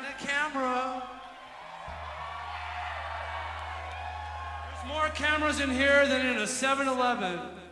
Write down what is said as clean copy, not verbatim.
a camera. There's more cameras in here than in a 7-Eleven.